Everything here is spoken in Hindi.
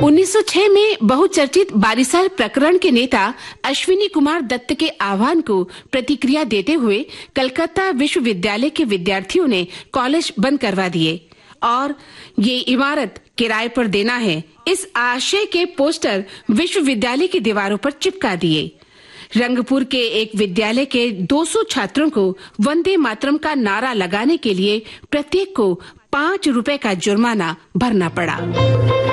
1906 में बहुचर्चित बारिसाल प्रकरण के नेता अश्विनी कुमार दत्त के आह्वान को प्रतिक्रिया देते हुए कलकत्ता विश्वविद्यालय के विद्यार्थियों ने कॉलेज बंद करवा दिए और ये इमारत किराए पर देना है, इस आशय के पोस्टर विश्वविद्यालय की दीवारों पर चिपका दिए। रंगपुर के एक विद्यालय के 200 छात्रों को वंदे मातरम का नारा लगाने के लिए प्रत्येक को 5 रुपए का जुर्माना भरना पड़ा।